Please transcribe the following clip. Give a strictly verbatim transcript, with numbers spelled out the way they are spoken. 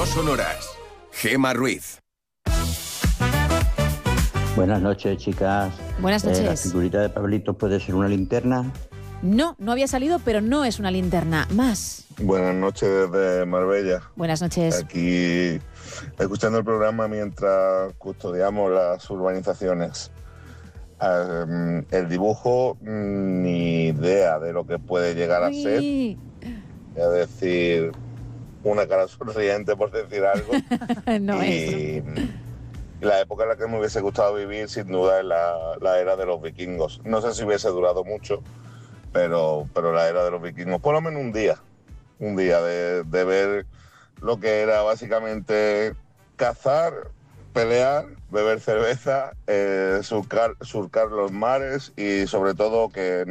No sonoras. Gema Ruiz. Buenas noches, chicas. Buenas noches. Eh, ¿La figurita de Pablito puede ser una linterna? No, no había salido, pero no es una linterna. Más. Buenas noches desde Marbella. Buenas noches. Aquí escuchando el programa mientras custodiamos las urbanizaciones. Um, el dibujo, ni idea de lo que puede llegar a ser. Es decir, una cara sonriente, por decir algo. No y es. la época en la que me hubiese gustado vivir, sin duda, es la, la era de los vikingos. No sé si hubiese durado mucho, pero, pero la era de los vikingos, por lo menos un día. Un día de, de ver lo que era básicamente cazar, pelear, beber cerveza, eh, surcar, surcar los mares y sobre todo que